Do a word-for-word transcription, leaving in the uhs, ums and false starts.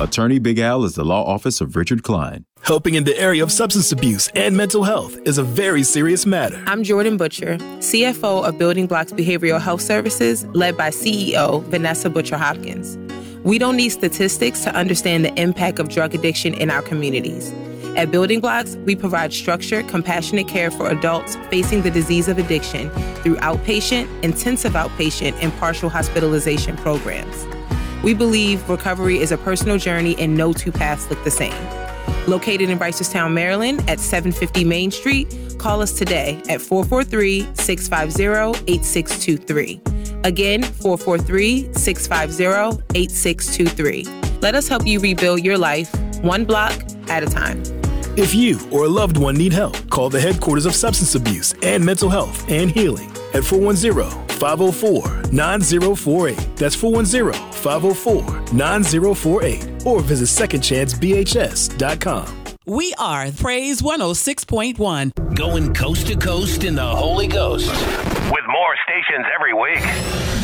Attorney Big Al is the law office of Richard Klein. Helping in the area of substance abuse and mental health is a very serious matter. I'm Jordan Butcher, C F O of Building Blocks Behavioral Health Services, led by C E O Vanessa Butcher Hopkins. We don't need statistics to understand the impact of drug addiction in our communities. At Building Blocks, we provide structured, compassionate care for adults facing the disease of addiction through outpatient, intensive outpatient, and partial hospitalization programs. We believe recovery is a personal journey and no two paths look the same. Located in Reisterstown, Maryland at seven fifty Main Street, call us today at four four three, six five zero, eight six two three. Again, four four three, six five zero, eight six two three. Let us help you rebuild your life, one block at a time. If you or a loved one need help, call the headquarters of substance abuse and mental health and healing at four one zero, five zero four, nine zero four eight. That's four one zero, five zero four, nine zero four eight. Or visit second chance b h s dot com. We are Praise one oh six point one. Going coast to coast in the Holy Ghost. With more stations every week.